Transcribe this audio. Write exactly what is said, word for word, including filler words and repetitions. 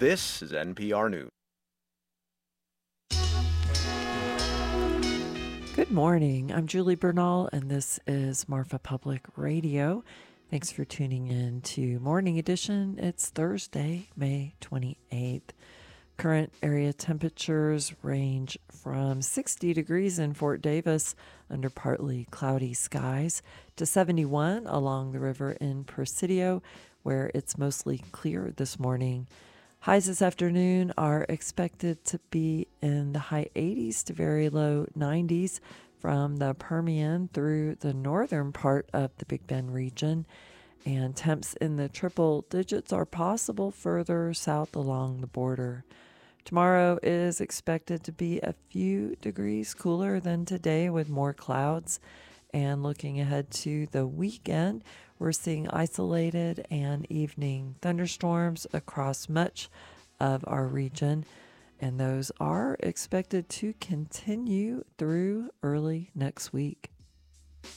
This is N P R News. Good morning. I'm Julie Bernal, and this is Marfa Public Radio. Thanks for tuning in to Morning Edition. It's Thursday, May twenty-eighth. Current area temperatures range from sixty degrees in Fort Davis under partly cloudy skies to seventy-one along the river in Presidio, where it's mostly clear this morning. Highs this afternoon are expected to be in the high eighties to very low nineties from the Permian through the northern part of the Big Bend region. And temps in the triple digits are possible further south along the border. Tomorrow is expected to be a few degrees cooler than today with more clouds. And looking ahead to the weekend, we're seeing isolated and evening thunderstorms across much of our region, and those are expected to continue through early next week.